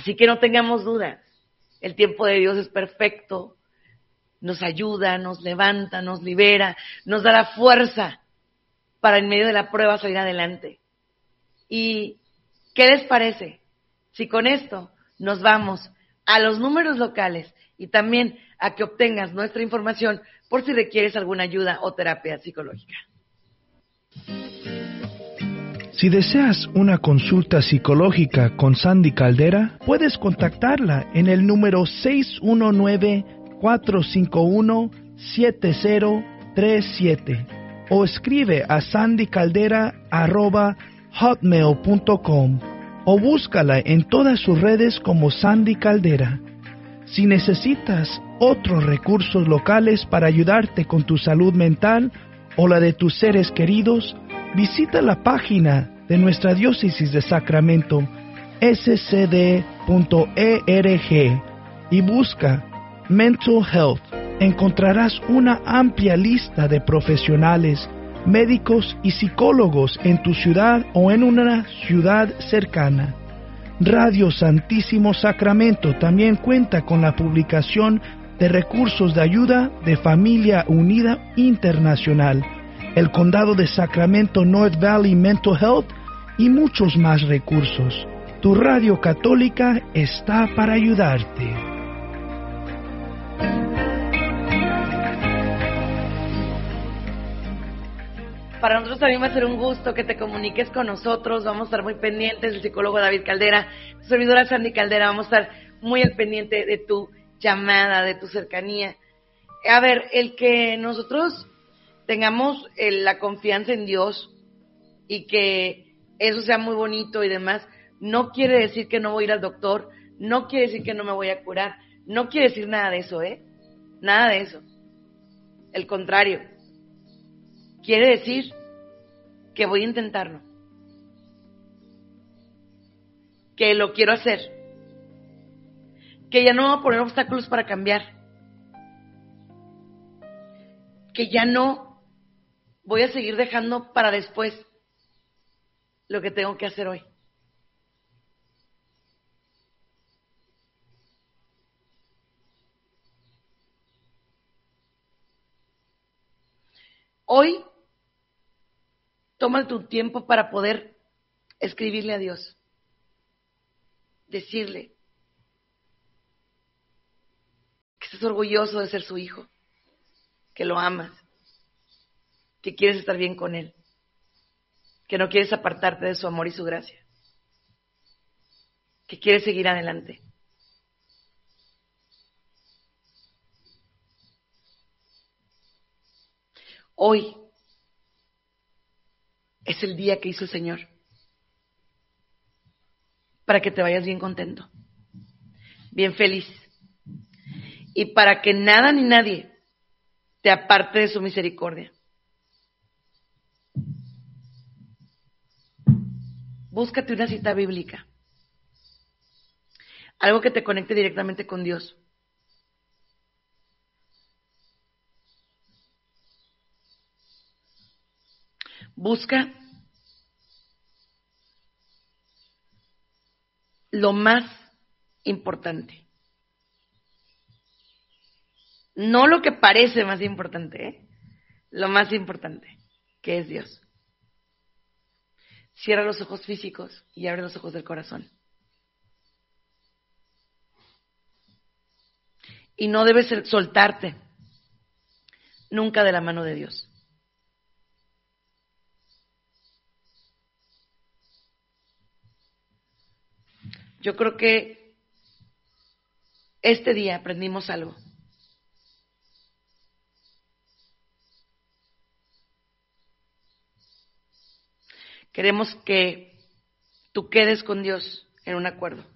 Así que no tengamos dudas. El tiempo de Dios es perfecto. Nos ayuda, nos levanta, nos libera, nos da la fuerza para en medio de la prueba salir adelante. ¿Y qué les parece si con esto nos vamos a los números locales y también a que obtengas nuestra información por si requieres alguna ayuda o terapia psicológica? Si deseas una consulta psicológica con Sandy Caldera, puedes contactarla en el número 619-451-7037 o escribe a sandycaldera@hotmail.com o búscala en todas sus redes como Sandy Caldera. Si necesitas otros recursos locales para ayudarte con tu salud mental o la de tus seres queridos, visita la página de nuestra diócesis de Sacramento, scd.org, y busca Mental Health. Encontrarás una amplia lista de profesionales, médicos y psicólogos en tu ciudad o en una ciudad cercana. Radio Santísimo Sacramento también cuenta con la publicación de recursos de ayuda de Familia Unida Internacional, el Condado de Sacramento North Valley Mental Health y muchos más recursos. Tu radio católica está para ayudarte. Para nosotros también va a ser un gusto que te comuniques con nosotros. Vamos a estar muy pendientes, el psicólogo David Caldera, tu servidora Sandy Caldera, vamos a estar muy al pendiente de tu llamada, de tu cercanía. A ver, el que nosotros tengamos la confianza en Dios y que eso sea muy bonito y demás, no quiere decir que no voy a ir al doctor, no quiere decir que no me voy a curar, no quiere decir nada de eso, nada de eso. El contrario, quiere decir que voy a intentarlo, que lo quiero hacer, que ya no voy a poner obstáculos para cambiar, que ya no voy a seguir dejando para después lo que tengo que hacer hoy. Hoy, toma tu tiempo para poder escribirle a Dios, decirle que estás orgulloso de ser su hijo, que lo amas, que quieres estar bien con Él, que no quieres apartarte de su amor y su gracia, que quieres seguir adelante. Hoy es el día que hizo el Señor para que te vayas bien contento, bien feliz, y para que nada ni nadie te aparte de su misericordia. Búscate una cita bíblica, algo que te conecte directamente con Dios. Busca lo más importante, no lo que parece más importante, lo más importante, que es Dios. Cierra los ojos físicos y abre los ojos del corazón. Y no debes soltarte nunca de la mano de Dios. Yo creo que este día aprendimos algo. Queremos que tú quedes con Dios en un acuerdo.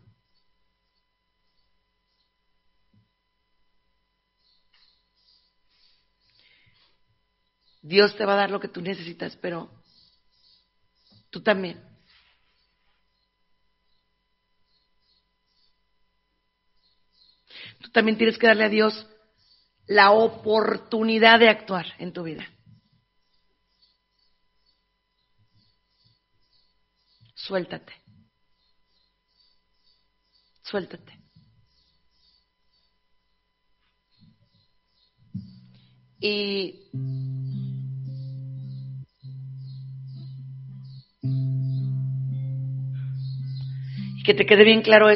Dios te va a dar lo que tú necesitas, pero tú también. Tú también tienes que darle a Dios la oportunidad de actuar en tu vida. Suéltate. Suéltate. Y que te quede bien claro